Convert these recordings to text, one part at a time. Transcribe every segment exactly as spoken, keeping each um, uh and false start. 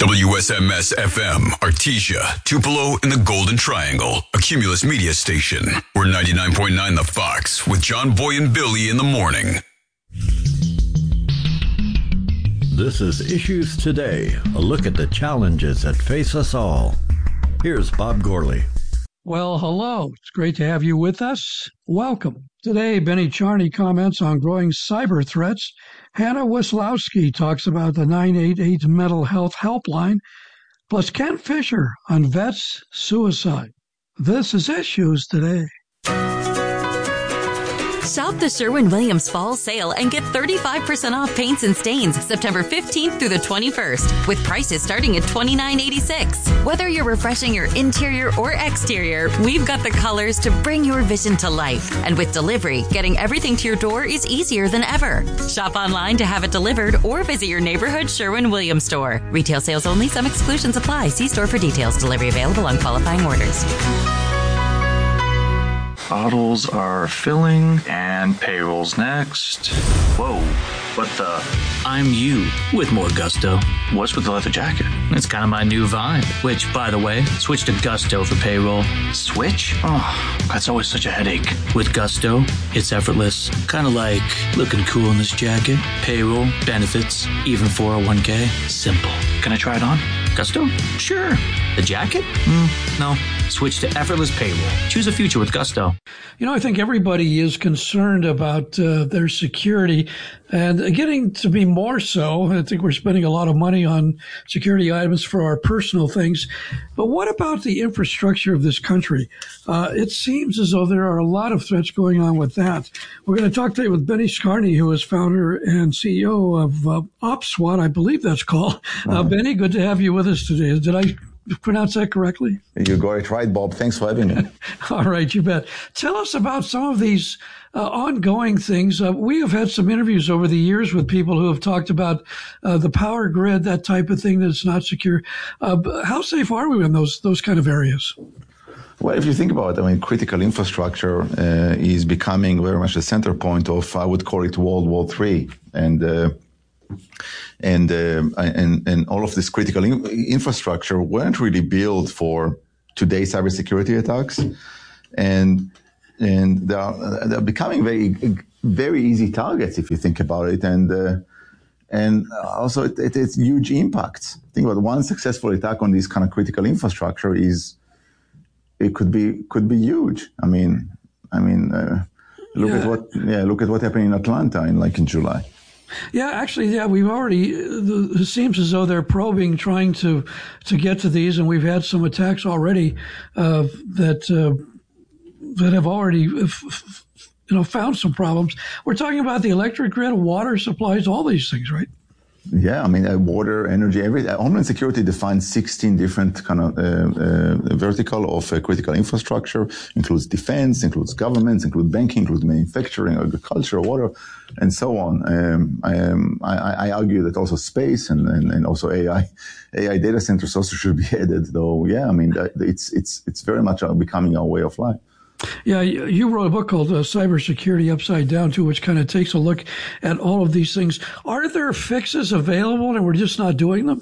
W S M S F M, Artesia, Tupelo in the Golden Triangle, a Cumulus media station. We're ninety-nine point nine The Fox with John Boy and Billy in the morning. This is Issues Today, a look at the challenges that face us all. Here's Bob Gourley. Well, hello. It's great to have you with us. Welcome. Today, Benny Charney comments on growing cyber threats. Hannah Weslowski talks about the nine eight eight Mental Health Helpline. Plus, Ken Fisher on vets suicide. This is Issues Today. Shop the Sherwin-Williams Fall Sale and get thirty-five percent off paints and stains September fifteenth through the twenty-first, with prices starting at twenty-nine eighty-six. Whether you're refreshing your interior or exterior, we've got the colors to bring your vision to life. And with delivery, getting everything to your door is easier than ever. Shop online to have it delivered or visit your neighborhood Sherwin-Williams store. Retail sales only. Some exclusions apply. See store for details. Delivery available on qualifying orders. Bottles are filling, and payroll's next. Whoa, what the? I'm you with more gusto. What's with the leather jacket? It's kind of my new vibe. Which, by the way, switch to Gusto for payroll. Switch? Oh, that's always such a headache. With Gusto, it's effortless. Kind of like looking cool in this jacket. Payroll, benefits, even four oh one k. Simple. Can I try it on? Gusto? Sure. The jacket? Mm, no. Switch to effortless payroll. Choose a future with Gusto. You know, I think everybody is concerned about uh, their security and getting to be more so. I think we're spending a lot of money on security items for our personal things. But what about the infrastructure of this country? Uh, it seems as though there are a lot of threats going on with that. We're going to talk today with Benny Charney, who is founder and C E O of uh, OpSWAT, I believe that's called. Uh, Benny, good to have you with us today. Did I pronounce that correctly? You got it right, Bob. Thanks for having me. All right, you bet. Tell us about some of these uh, ongoing things. Uh, we have had some interviews over the years with people who have talked about uh, the power grid, that type of thing that's not secure. Uh, how safe are we in those those kind of areas? Well, if you think about it, I mean, critical infrastructure uh, is becoming very much the center point of, I would call it, World War Three, and uh, and uh, and and all of this critical in- infrastructure weren't really built for today's cybersecurity attacks, and and they are they're becoming very very easy targets if you think about it, and uh, and also it, it has huge impacts. Think about one successful attack on this kind of critical infrastructure is it could be could be huge. I mean, I mean, uh, look yeah. at what yeah look at what happened in Atlanta in like in July. Yeah, actually, yeah, we've already, it seems as though they're probing, trying to, to get to these, and we've had some attacks already uh, that uh, that have already, f- f- you know, found some problems. We're talking about the electric grid, water supplies, all these things, right? Yeah, I mean, uh, water, energy, everything. Uh, Homeland Security defines sixteen different kind of uh, uh, vertical of uh, critical infrastructure. Includes defense, includes governments, includes banking, includes manufacturing, agriculture, water, and so on. Um, I, um, I, I argue that also space and, and, and also A I, A I data centers also should be added. Though, yeah, I mean, it's it's it's very much becoming our way of life. Yeah, you wrote a book called uh, Cybersecurity Upside Down, too, which kind of takes a look at all of these things. Are there fixes available and we're just not doing them?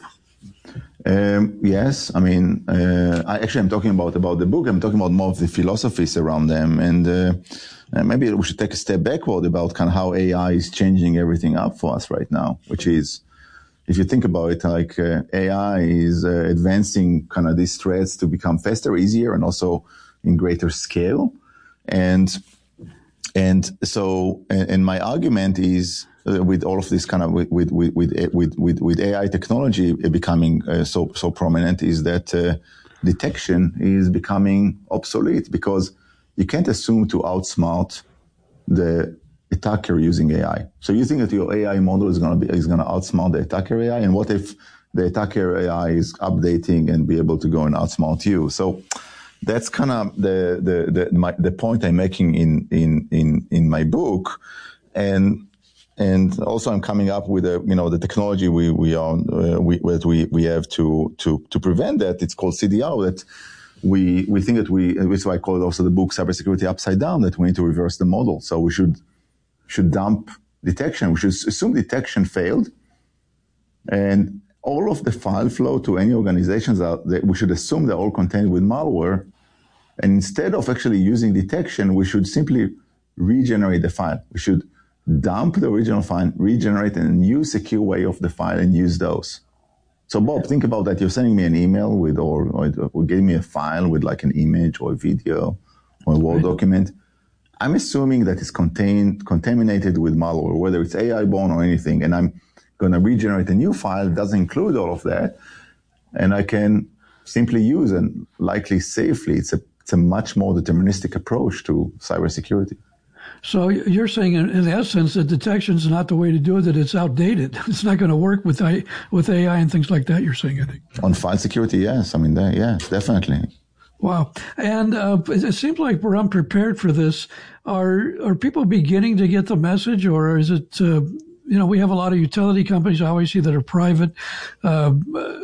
Um, yes. I mean, uh, I actually am talking about, about the book. I'm talking about more of the philosophies around them. And uh, maybe we should take a step backward about kind of how A I is changing everything up for us right now, which is, if you think about it, like uh, A I is uh, advancing kind of these threats to become faster, easier, and also in greater scale. And, and so, and, and my argument is uh, with all of this kind of, with, with, with, with, with, with A I technology becoming uh, so, so prominent is that, uh, detection is becoming obsolete because you can't assume to outsmart the attacker using A I. So you think that your A I model is going to be, is going to outsmart the attacker A I. And what if the attacker A I is updating and be able to go and outsmart you? So, that's kind of the the the, my, the point I'm making in in in in my book, and and also I'm coming up with a you know the technology we we are uh, we that we we have to to to prevent that. It's called C D R. That we we think that we, which is why I call it also the book Cybersecurity Upside Down. That we need to reverse the model. So we should should dump detection. We should assume detection failed, and all of the file flow to any organizations, are, that we should assume they're all contained with malware. And instead of actually using detection, we should simply regenerate the file. We should dump the original file, regenerate a new secure way of the file and use those. So Bob, think about that. You're sending me an email with, or, or, or giving me a file with like an image or a video or a Word document. I'm assuming that it's contained, contaminated with malware, whether it's A I-borne or anything, and I'm going to regenerate a new file that doesn't include all of that, and I can simply use and likely safely. It's a it's a much more deterministic approach to cybersecurity. So you're saying, in, in essence, that detection is not the way to do it, that it's outdated. It's not going to work with I, with A I and things like that, you're saying, I think. On file security, yes. I mean, that, yeah, definitely. Wow. And uh, it seems like we're unprepared for this. Are are people beginning to get the message, or is it, uh, you know, we have a lot of utility companies, obviously, that are private uh,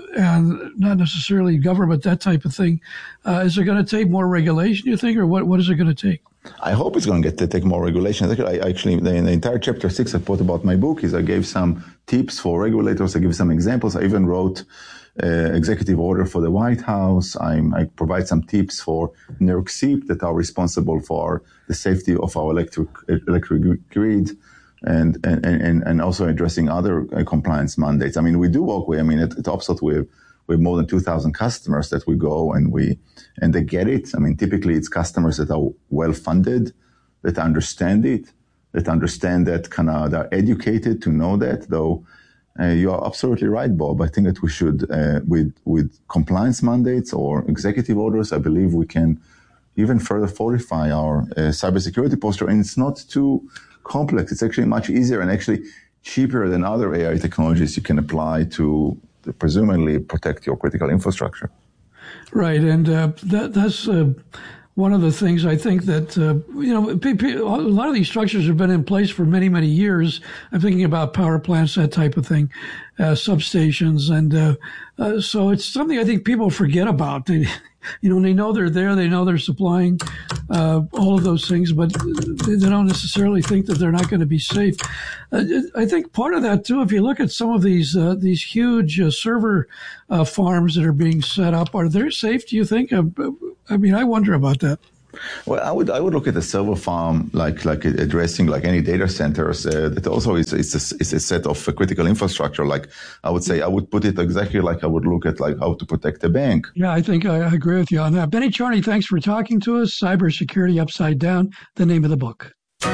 and not necessarily government, that type of thing. Uh, is it going to take more regulation, you think, or what, what is it going to take? I hope it's going to get to take more regulations. I actually, in the entire chapter six I put about my book is I gave some tips for regulators. I give some examples. I even wrote uh, executive order for the White House. I'm, I provide some tips for New York C I P that are responsible for the safety of our electric electric grid, and and and, and also addressing other uh, compliance mandates. I mean, we do work with. I mean, at, at Opsot we have we have more than two thousand customers that we go and we. And they get it. I mean, typically it's customers that are well-funded, that understand it, that understand that kind of they're educated to know that. Though uh, you are absolutely right, Bob. I think that we should, uh, with with compliance mandates or executive orders, I believe we can even further fortify our uh, cybersecurity posture. And it's not too complex. It's actually much easier and actually cheaper than other A I technologies you can apply to, to presumably protect your critical infrastructure. Right, and uh, that, that's uh, one of the things I think that, uh, you know, p- p- a lot of these structures have been in place for many, many years. I'm thinking about power plants, that type of thing, uh, substations. And uh, uh, so it's something I think people forget about. They, you know, they know they're there, they know they're supplying uh, all of those things, but they don't necessarily think that they're not going to be safe. Uh, I think part of that, too, if you look at some of these uh, these huge uh, server uh, farms that are being set up, are they safe, do you think? Uh, I mean, I wonder about that. Well, I would I would look at the server farm like like addressing like any data centers. Uh, that also is is a, is a set of uh, critical infrastructure. Like I would say, I would put it exactly like I would look at like how to protect a bank. Yeah, I think I agree with you on that. Benny Charney, thanks for talking to us. Cybersecurity Upside Down, the name of the book.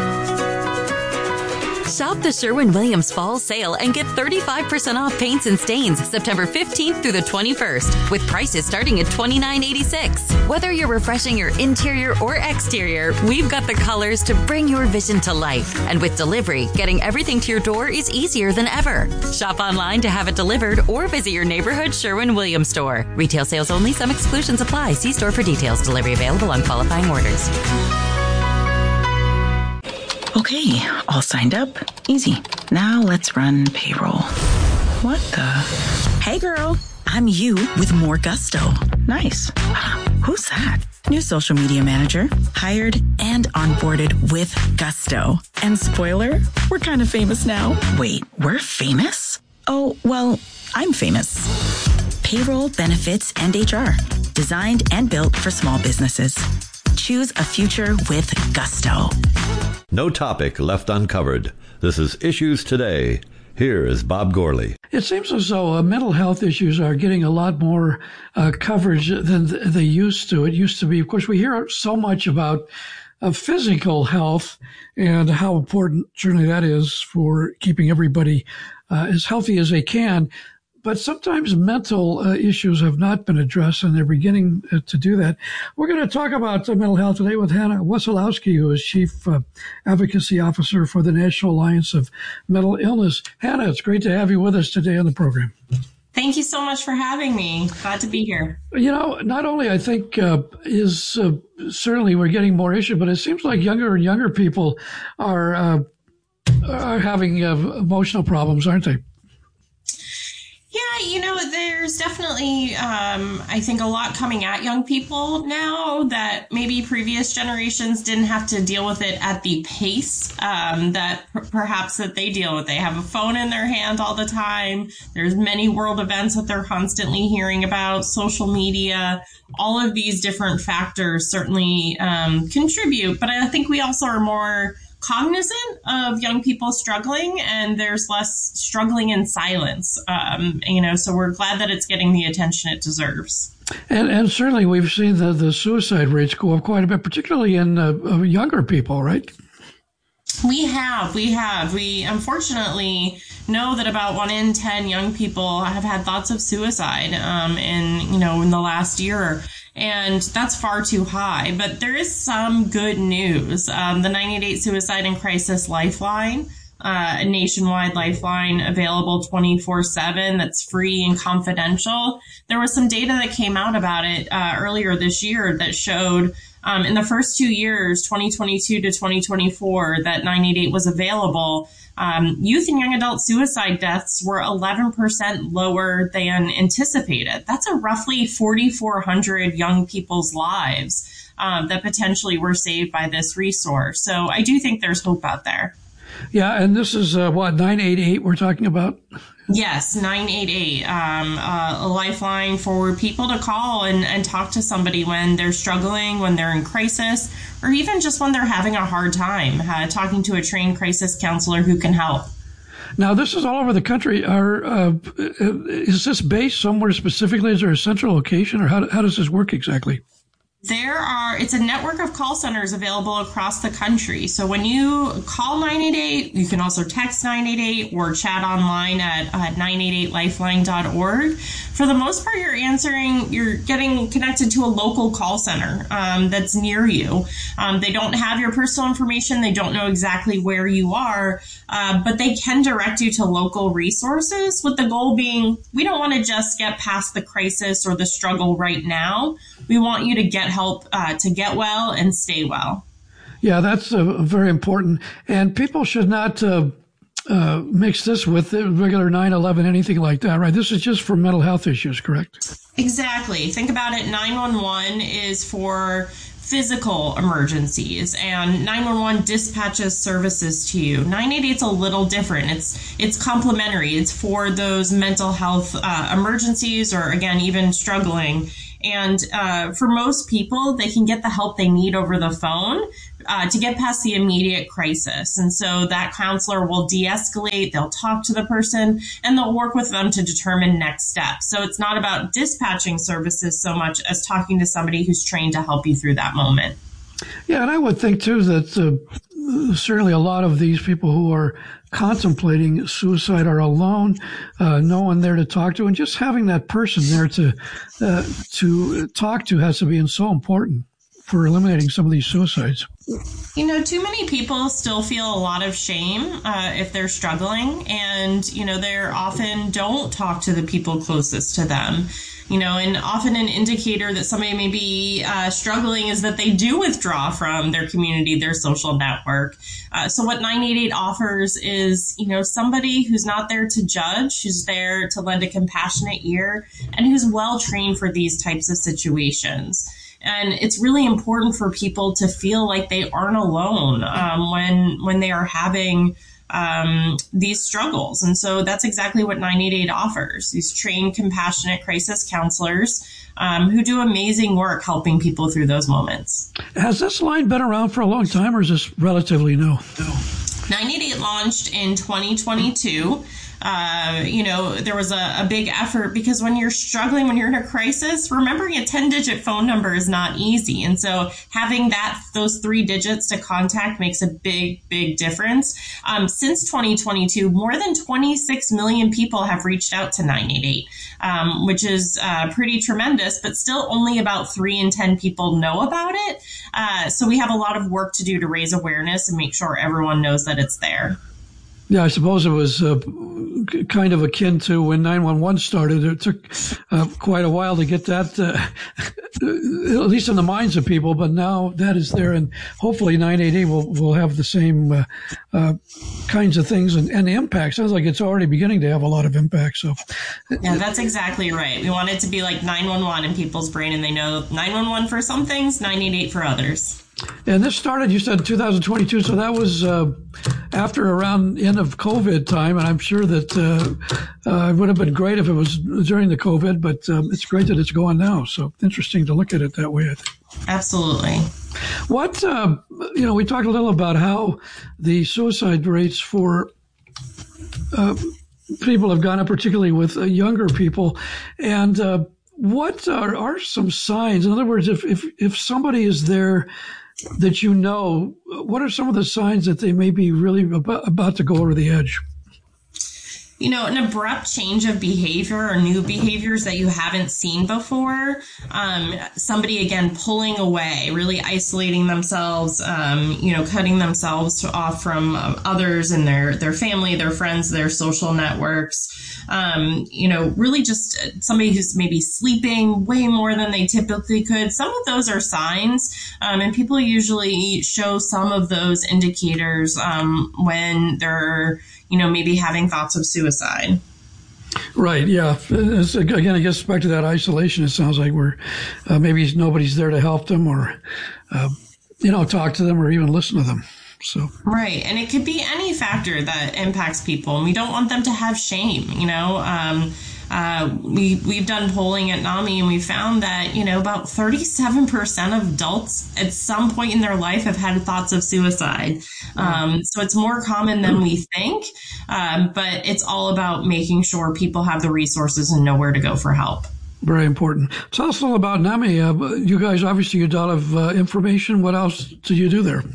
Shop the Sherwin-Williams Fall Sale and get thirty-five percent off paints and stains September fifteenth through the twenty-first, with prices starting at twenty-nine eighty-six. Whether you're refreshing your interior or exterior, we've got the colors to bring your vision to life. And with delivery, getting everything to your door is easier than ever. Shop online to have it delivered or visit your neighborhood Sherwin-Williams store. Retail sales only. Some exclusions apply. See store for details. Delivery available on qualifying orders. Okay, all signed up. Easy. Now let's run payroll. What the? Hey girl, I'm you with more gusto. Nice. Who's that? New social media manager. Hired and onboarded with gusto. And spoiler, we're kind of famous now. Wait, we're famous? Oh, well, I'm famous. Payroll, benefits, and H R. Designed and built for small businesses. Choose a future with gusto. No topic left uncovered. This is Issues Today. Here is Bob Gourley. It seems as though uh, mental health issues are getting a lot more uh, coverage than th- they used to. It used to be, of course, we hear so much about uh, physical health and how important certainly that is for keeping everybody uh, as healthy as they can. But sometimes mental uh, issues have not been addressed, and they're beginning uh, to do that. We're going to talk about uh, mental health today with Hannah Wesolowski, who is Chief uh, Advocacy Officer for the National Alliance of Mental Illness. Hannah, it's great to have you with us today on the program. Thank you so much for having me. Glad to be here. You know, not only I think uh, is uh, certainly we're getting more issues, but it seems like younger and younger people are are having uh, emotional problems, aren't they? Yeah, you know, there's definitely, um, I think, a lot coming at young people now that maybe previous generations didn't have to deal with it at the pace um, that p- perhaps that they deal with. They have a phone in their hand all the time. There's many world events that they're constantly hearing about, social media. All of these different factors certainly um, contribute, but I think we also are more cognizant of young people struggling, and there's less struggling in silence. Um, you know, so we're glad that it's getting the attention it deserves. And and certainly we've seen the, the suicide rates go up quite a bit, particularly in uh, younger people, right? We have, we have. We unfortunately know that about one in ten young people have had thoughts of suicide um, in, you know, in the last year. And that's far too high. But there is some good news. Um, the nine eight eight Suicide and Crisis Lifeline, uh, a nationwide lifeline available twenty-four seven that's free and confidential. There was some data that came out about it uh, earlier this year that showed um, in the first two years, twenty twenty-two to twenty twenty-four, that nine eight eight was available. Um, youth and young adult suicide deaths were eleven percent lower than anticipated. That's a roughly forty-four hundred young people's lives um, that potentially were saved by this resource. So I do think there's hope out there. Yeah, and this is uh, what, nine eight eight we're talking about? Yes, nine eight eight, um, uh, a lifeline for people to call and, and talk to somebody when they're struggling, when they're in crisis, or even just when they're having a hard time, uh, talking to a trained crisis counselor who can help. Now, this is all over the country. Are, uh, is this based somewhere specifically? Is there a central location, or how, how does this work exactly? There are, it's a network of call centers available across the country. So when you call nine eight eight, you can also text nine eight eight or chat online at uh, nine eight eight lifeline dot org. For the most part, you're answering, you're getting connected to a local call center um, that's near you. Um, they don't have your personal information. They don't know exactly where you are, uh, but they can direct you to local resources, with the goal being, we don't want to just get past the crisis or the struggle right now. We want you to get help uh, to get well and stay well. Yeah, that's uh, very important. And people should not uh, uh, mix this with the regular nine eleven, anything like that, right? This is just for mental health issues, correct? Exactly. Think about it. nine one one is for physical emergencies, and nine one one dispatches services to you. nine eight eight's a little different. It's it's complementary. It's for those mental health uh, emergencies, or again, even struggling. And uh, for most people, they can get the help they need over the phone uh, to get past the immediate crisis. And so that counselor will de-escalate, they'll talk to the person, and they'll work with them to determine next steps. So it's not about dispatching services so much as talking to somebody who's trained to help you through that moment. Yeah, and I would think, too, that uh, certainly a lot of these people who are contemplating suicide are alone, uh, no one there to talk to, and just having that person there to uh, to talk to has to be so important for eliminating some of these suicides. You know, too many people still feel a lot of shame uh, if they're struggling, and, you know, they often don't talk to the people closest to them. You know, and often an indicator that somebody may be uh, struggling is that they do withdraw from their community, their social network. Uh, so what nine eight eight offers is, you know, somebody who's not there to judge, who's there to lend a compassionate ear, and who's well trained for these types of situations. And it's really important for people to feel like they aren't alone um, when when they are having um, these struggles. And so that's exactly what nine eight eight offers, these trained, compassionate crisis counselors um, who do amazing work helping people through those moments. Has this line been around for a long time, or is this relatively new? nine eight eight launched in twenty twenty-two. Uh, you know, there was a, a big effort because when you're struggling, when you're in a crisis, remembering a ten-digit phone number is not easy. And so having that, those three digits to contact makes a big, big difference. Um, since twenty twenty-two, more than twenty-six million people have reached out to nine eight eight, um, which is uh, pretty tremendous, but still only about three in ten people know about it. Uh, so we have a lot of work to do to raise awareness and make sure everyone knows that it's there. Yeah, I suppose it was uh, kind of akin to when nine one one started. It took uh, quite a while to get that uh, at least in the minds of people, but now that is there, and hopefully nine eight eight will, will have the same uh, uh, kinds of things and, and impact. Sounds like it's already beginning to have a lot of impact. So, yeah, that's exactly right. We want it to be like nine one one in people's brain, and they know nine one one for some things, nine eight eight for others. And this started, you said, two thousand twenty-two, so that was uh, after around end of COVID time, and I'm sure that uh, uh, it would have been great if it was during the COVID, but um, it's great that it's going now. So interesting to look at it that way, I think. Absolutely. What, uh, you know, we talked a little about how the suicide rates for uh, people have gone up, particularly with uh, younger people, and uh, what are, are some signs? In other words, if, if, if somebody is there that you know, what are some of the signs that they may be really about, about to go over the edge? You know, an abrupt change of behavior or new behaviors that you haven't seen before. Um, somebody, again, pulling away, really isolating themselves, um, you know, cutting themselves off from others and their, their family, their friends, their social networks. Um, you know, really just somebody who's maybe sleeping way more than they typically could. Some of those are signs, um, and people usually show some of those indicators um, when they're, you know, maybe having thoughts of suicide. Right. Yeah. It's, again, I guess back to that isolation. It sounds like we're uh, maybe nobody's there to help them or, uh, you know, talk to them or even listen to them. So right. And it could be any factor that impacts people. And we don't want them to have shame, you know. Um, uh, we, we've done polling at NAMI, and we found that, you know, about thirty-seven percent of adults at some point in their life have had thoughts of suicide. Um, so it's more common than we think, um, but it's all about making sure people have the resources and know where to go for help. Very important. Tell us a little about NAMI. Uh, you guys, obviously, you do a lot of uh, information. What else do you do there?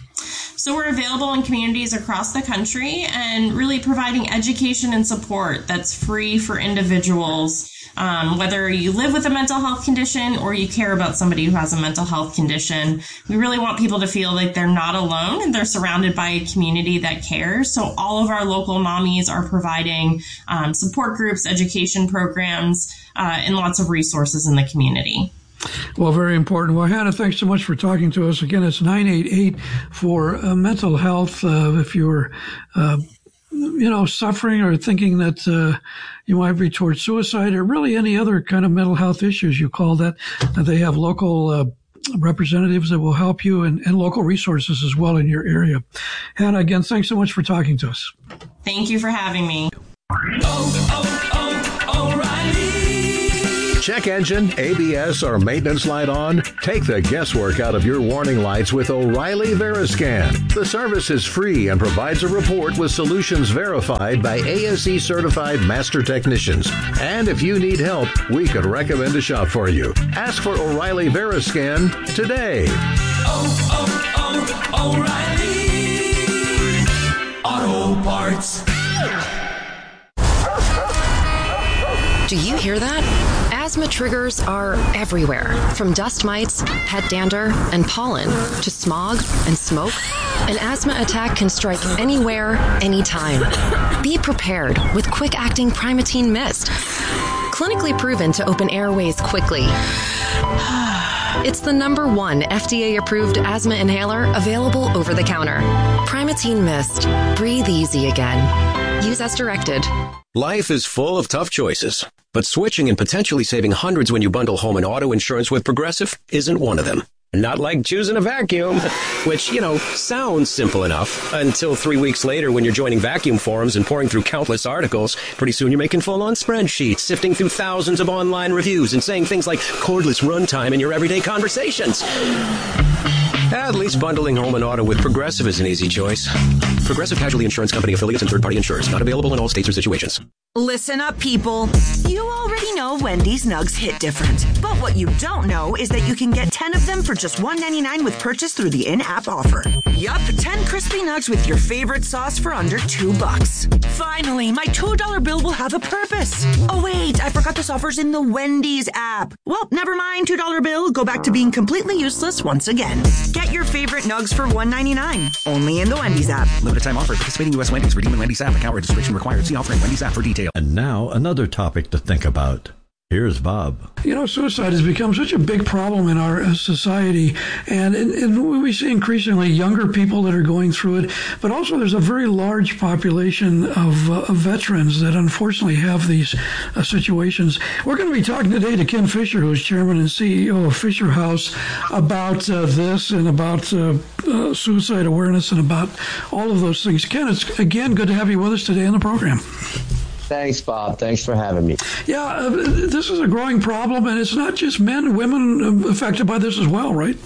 So we're available in communities across the country and really providing education and support that's free for individuals, um, whether you live with a mental health condition or you care about somebody who has a mental health condition. We really want people to feel like they're not alone and they're surrounded by a community that cares. So all of our local NAMIs are providing um, support groups, education programs, uh, and lots of resources in the community. Well, very important. Well, Hannah, thanks so much for talking to us. Again, it's nine eight eight for uh, mental health. Uh, if you're, uh, you know, suffering or thinking that uh, you might be towards suicide or really any other kind of mental health issues, you call that. Uh, they have local uh, representatives that will help you and, and local resources as well in your area. Hannah, again, thanks so much for talking to us. Thank you for having me. Oh, oh, oh, O'Reilly. Check engine, A B S, or maintenance light on? Take the guesswork out of your warning lights with O'Reilly Veriscan. The service is free and provides a report with solutions verified by A S E certified master technicians. And if you need help, we could recommend a shop for you. Ask for O'Reilly Veriscan today. Oh, oh, oh, O'Reilly Auto Parts. Do you hear that? Asthma triggers are everywhere, from dust mites, pet dander, and pollen, to smog and smoke. An asthma attack can strike anywhere, anytime. Be prepared with quick-acting Primatene Mist. Clinically proven to open airways quickly. It's the number one F D A-approved asthma inhaler available over the counter. Primatene Mist. Breathe easy again. Use as directed. Life is full of tough choices, but switching and potentially saving hundreds when you bundle home and auto insurance with Progressive isn't one of them. Not like choosing a vacuum, which, you know, sounds simple enough until three weeks later when you're joining vacuum forums and pouring through countless articles. Pretty soon you're making full-on spreadsheets, sifting through thousands of online reviews and saying things like cordless runtime in your everyday conversations. At least bundling home and auto with Progressive is an easy choice. Progressive Casualty Insurance Company affiliates and third-party insurers. Not available in all states or situations. Listen up, people. You already know Wendy's Nugs hit different. But what you don't know is that you can get ten of them for just one ninety-nine with purchase through the in-app offer. Yup, ten crispy nugs with your favorite sauce for under two bucks. Finally, my two dollar bill will have a purpose. Oh, wait, I forgot this offer's in the Wendy's app. Well, never mind, two dollar bill. Go back to being completely useless once again. Get your favorite nugs for one ninety-nine. Only in the Wendy's app. Limited time offer. Participating U S Wendy's. Redeem in Wendy's app. Account registration required. See offering Wendy's app for details. And now another topic to think about. Here's Bob. You know, suicide has become such a big problem in our society, and, and, and we see increasingly younger people that are going through it, but also there's a very large population of, uh, of veterans that unfortunately have these uh, situations. We're going to be talking today to Ken Fisher, who is chairman and C E O of Fisher House, about uh, this and about uh, uh, suicide awareness and about all of those things. Ken, it's again good to have you with us today on the program. Thanks, Bob. Thanks for having me. Yeah, uh, this is a growing problem, and it's not just men, women affected by this as well, right?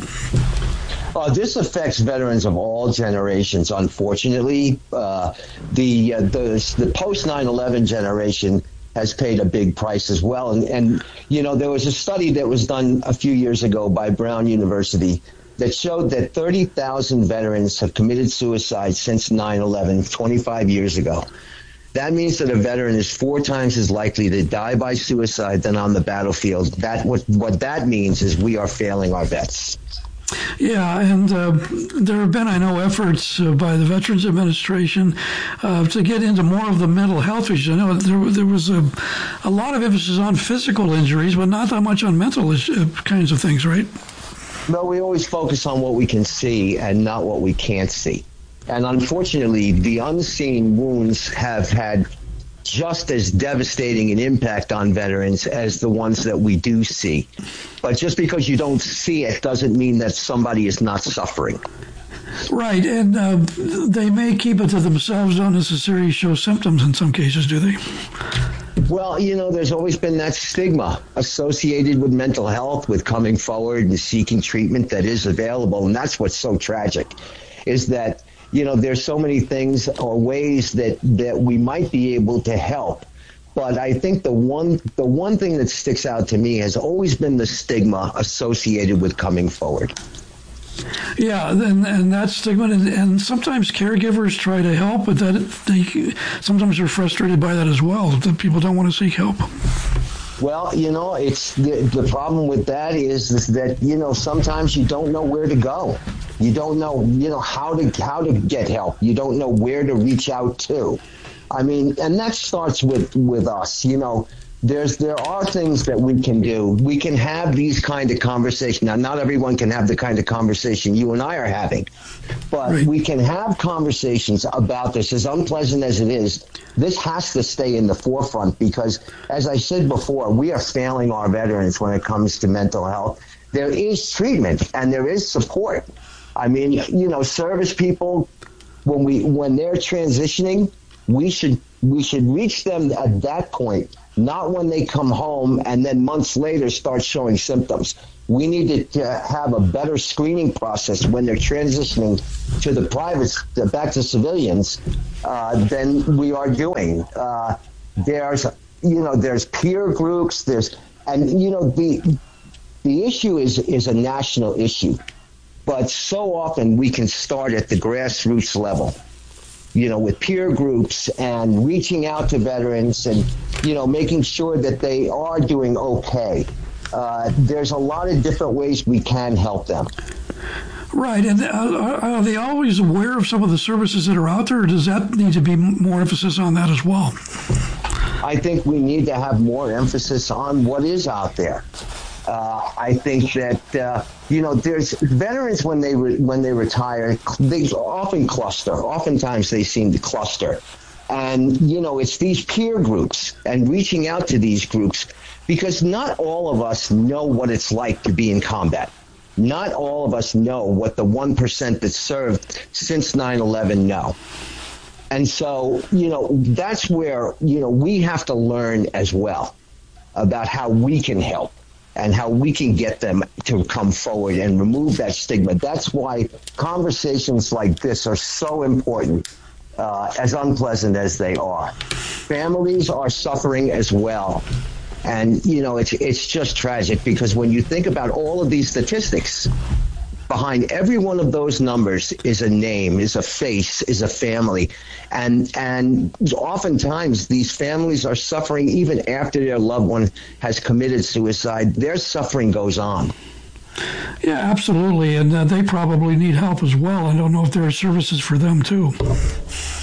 Uh, this affects veterans of all generations, unfortunately. Uh, the, uh, the the post nine eleven generation has paid a big price as well. And, and, you know, there was a study that was done a few years ago by Brown University that showed that thirty thousand veterans have committed suicide since nine eleven, twenty-five years ago. That means that a veteran is four times as likely to die by suicide than on the battlefield. That what what that means is we are failing our vets. Yeah, and uh, there have been, I know, efforts uh, by the Veterans Administration uh, to get into more of the mental health issues. I know there, there was a, a lot of emphasis on physical injuries, but not that much on mental uh, kinds of things, right? No, we always focus on what we can see and not what we can't see. And unfortunately, the unseen wounds have had just as devastating an impact on veterans as the ones that we do see. But just because you don't see it doesn't mean that somebody is not suffering. Right, and uh, they may keep it to themselves, don't necessarily show symptoms in some cases, do they? Well, you know, there's always been that stigma associated with mental health, with coming forward and seeking treatment that is available. And that's what's so tragic, is that you know, there's so many things or ways that, that we might be able to help. But I think the one the one thing that sticks out to me has always been the stigma associated with coming forward. Yeah, and, and that stigma, and, and sometimes caregivers try to help, but that they sometimes are frustrated by that as well, that people don't want to seek help. Well, you know, it's the, the problem with that is, is that, you know, sometimes you don't know where to go. You don't know, you know, how to how to get help. You don't know where to reach out to. I mean, and that starts with, with us. You know, there's there are things that we can do. We can have these kind of conversations. Now, not everyone can have the kind of conversation you and I are having, but right. We can have conversations about this. As unpleasant as it is, this has to stay in the forefront because, as I said before, we are failing our veterans when it comes to mental health. There is treatment and there is support. I mean, you know, service people, when we when they're transitioning, we should we should reach them at that point, not when they come home and then months later start showing symptoms. We need to have a better screening process when they're transitioning to the privates, back to civilians, uh, than we are doing. Uh, there's, you know, there's peer groups. There's, and you know, the the issue is is a national issue. But so often we can start at the grassroots level, you know, with peer groups and reaching out to veterans and, you know, making sure that they are doing okay. Uh, there's a lot of different ways we can help them. Right. And are, are they always aware of some of the services that are out there, or does that need to be more emphasis on that as well? I think we need to have more emphasis on what is out there. Uh, I think that, uh, you know, there's veterans when they re- when they retire, they often cluster. Oftentimes they seem to cluster. And, you know, it's these peer groups and reaching out to these groups because not all of us know what it's like to be in combat. Not all of us know what the one percent that served since nine eleven know. And so, you know, that's where, you know, we have to learn as well about how we can help. And how we can get them to come forward and remove that stigma. That's why conversations like this are so important, uh, as unpleasant as they are. Families are suffering as well. And, you know, it's it's just tragic because when you think about all of these statistics, behind every one of those numbers is a name, is a face, is a family. And and oftentimes these families are suffering even after their loved one has committed suicide. Their suffering goes on. Yeah, absolutely. And uh, they probably need help as well. I don't know if there are services for them, too.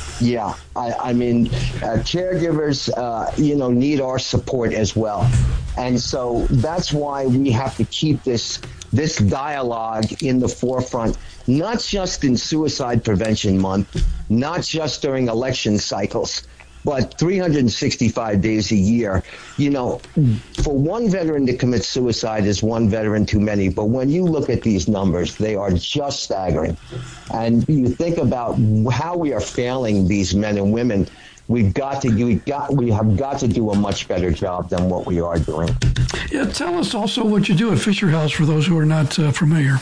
Yeah, I, I mean, uh, caregivers, uh, you know, need our support as well. And so that's why we have to keep this this dialogue in the forefront, not just in Suicide Prevention Month, not just during election cycles, but three hundred sixty-five days a year. You know, for one veteran to commit suicide is one veteran too many. But when you look at these numbers, they are just staggering. And you think about how we are failing these men and women. We've got to we got we have got to do a much better job than what we are doing. Yeah, tell us also what you do at Fisher House for those who are not uh, familiar.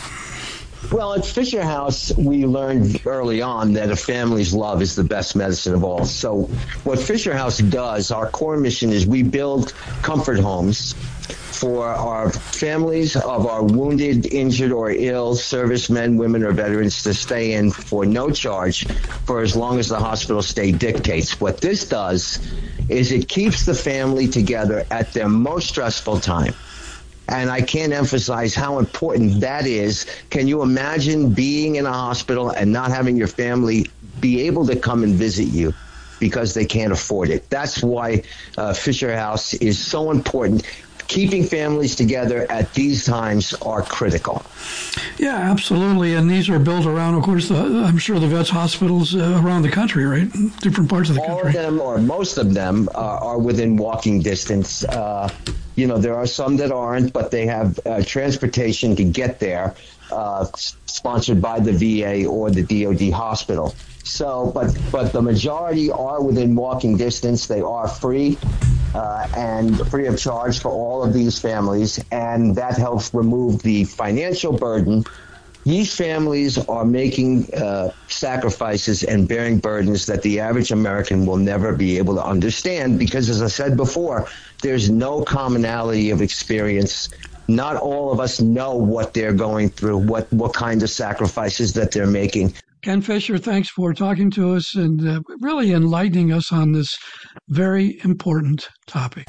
Well, at Fisher House, we learned early on that a family's love is the best medicine of all. So what Fisher House does, our core mission is we build comfort homes for our families of our wounded, injured, or ill servicemen, women, or veterans to stay in for no charge for as long as the hospital stay dictates. What this does is it keeps the family together at their most stressful time. And I can't emphasize how important that is. Can you imagine being in a hospital and not having your family be able to come and visit you because they can't afford it? That's why uh, Fisher House is so important. Keeping families together at these times are critical. Yeah, absolutely. And these are built around, of course, the, I'm sure the vets hospitals uh, around the country, right? Different parts of the All country. All of them, or most of them, uh, are within walking distance. Uh, you know, there are some that aren't, but they have uh, transportation to get there, uh, sponsored by the V A or the D O D hospital. So, but but the majority are within walking distance. They are free uh, and free of charge for all of these families, and that helps remove the financial burden. These families are making uh, sacrifices and bearing burdens that the average American will never be able to understand because, as I said before, there's no commonality of experience. Not all of us know what they're going through, what, what kind of sacrifices that they're making. Ken Fisher, thanks for talking to us and uh, really enlightening us on this very important topic.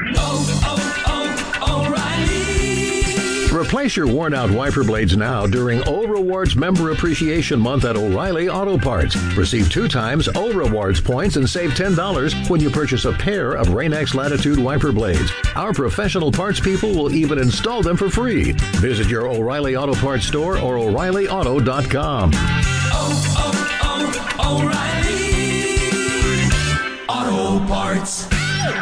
Oh, oh, oh, O'Reilly. Replace your worn-out wiper blades now during O Rewards Member Appreciation Month at O'Reilly Auto Parts. Receive two times O Rewards points and save ten dollars when you purchase a pair of Rain-X Latitude wiper blades. Our professional parts people will even install them for free. Visit your O'Reilly Auto Parts store or O'Reilly Auto dot com. Oh, oh, oh, O'Reilly Auto Parts.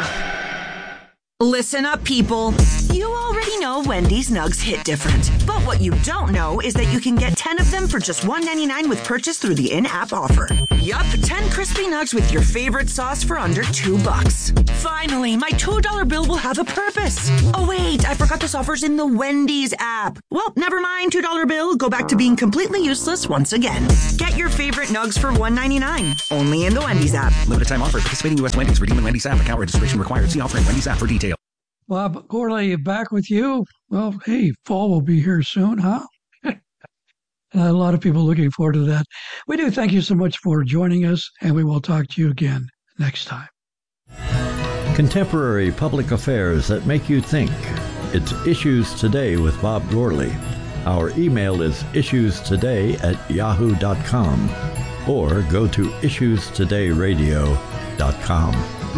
Listen up, people. You already know Wendy's Nugs hit different. But what you don't know is that you can get ten of them for just one ninety-nine with purchase through the in-app offer. Yup, ten crispy nugs with your favorite sauce for under two bucks. Finally, my two dollar bill will have a purpose. Oh wait, I forgot this offer's in the Wendy's app. Well, never mind, two dollar bill. Go back to being completely useless once again. Get your favorite nugs for one ninety-nine. Only in the Wendy's app. Limited time offer. Participating U S Wendy's. Redeem in Wendy's app. Account registration required. See offer in Wendy's app for details. Bob Gourley, back with you. Well, hey, fall will be here soon, huh? A lot of people looking forward to that. We do thank you so much for joining us, and we will talk to you again next time. Contemporary public affairs that make you think. It's Issues Today with Bob Gourley. Our email is issues today at yahoo dot com or go to issues today radio dot com.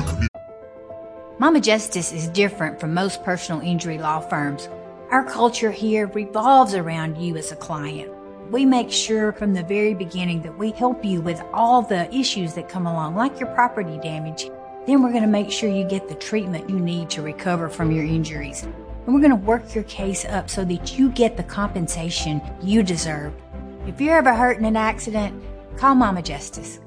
Mama Justice is different from most personal injury law firms. Our culture here revolves around you as a client. We make sure from the very beginning that we help you with all the issues that come along, like your property damage. Then we're going to make sure you get the treatment you need to recover from your injuries. And we're going to work your case up so that you get the compensation you deserve. If you're ever hurt in an accident, call Mama Justice.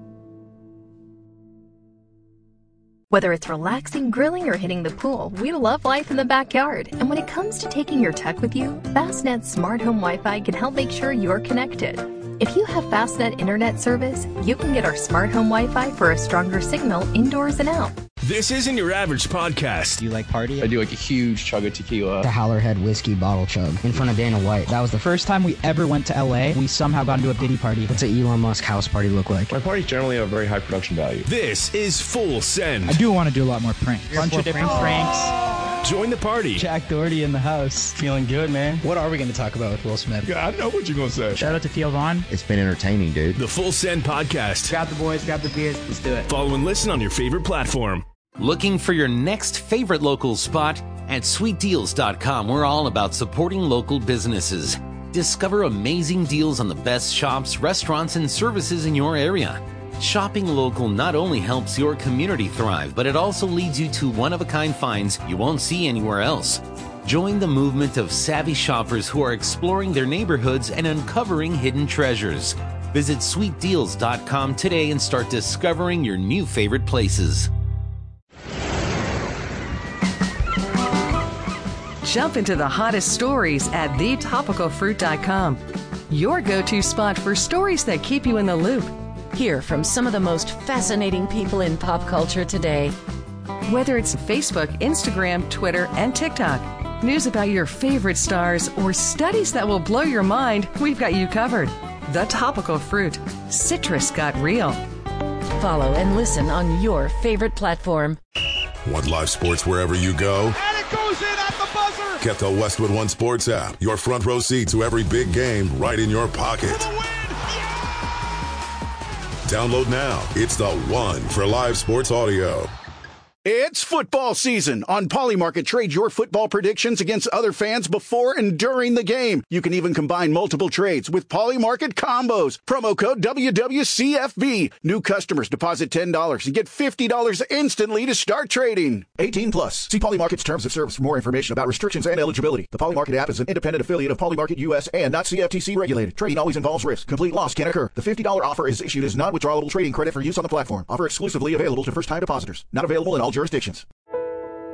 Whether it's relaxing, grilling, or hitting the pool, we love life in the backyard. And when it comes to taking your tech with you, Fastnet's Smart Home Wi-Fi can help make sure you're connected. If you have Fastnet internet service, you can get our Smart Home Wi-Fi for a stronger signal indoors and out. This isn't your average podcast. Do you like party? I do like a huge chug of tequila. The Howlerhead whiskey bottle chug in front of Dana White. That was the first time we ever went to L A. We somehow got into a Diddy party. What's an Elon Musk house party look like? My parties generally have very high production value. This is Full Send. I do want to do a lot more pranks. A bunch of different pranks. Join the party. Jack Doherty in the house. Feeling good, man. What are we going to talk about with Will Smith? Yeah, I know what you're going to say. Shout out to Theo Vaughn. It's been entertaining, dude. The Full Send Podcast. Grab the boys, grab the beers. Let's do it. Follow and listen on your favorite platform. Looking for your next favorite local spot? At sweet deals dot com, we're all about supporting local businesses. Discover amazing deals on the best shops, restaurants, and services in your area. Shopping local not only helps your community thrive, but it also leads you to one-of-a-kind finds you won't see anywhere else. Join the movement of savvy shoppers who are exploring their neighborhoods and uncovering hidden treasures. Visit sweet deals dot com today and start discovering your new favorite places. Jump into the hottest stories at the topical fruit dot com. Your go-to spot for stories that keep you in the loop. Hear from some of the most fascinating people in pop culture today. Whether it's Facebook, Instagram, Twitter, and TikTok, news about your favorite stars, or studies that will blow your mind, we've got you covered. The Topical Fruit. Citrus got real. Follow and listen on your favorite platform. Want live sports wherever you go? And it goes in at the buzzer! Get the Westwood One Sports app. Your front row seat to every big game right in your pocket. Download now. It's the one for live sports audio. It's football season. On Polymarket, trade your football predictions against other fans before and during the game. You can even combine multiple trades with Polymarket combos. Promo code W W C F B. New customers deposit ten dollars and get fifty dollars instantly to start trading. eighteen plus. See Polymarket's terms of service for more information about restrictions and eligibility. The Polymarket app is an independent affiliate of Polymarket U S and not C F T C regulated. Trading always involves risk. Complete loss can occur. The fifty dollars offer is issued as non-withdrawable trading credit for use on the platform. Offer exclusively available to first-time depositors. Not available in all jurisdictions.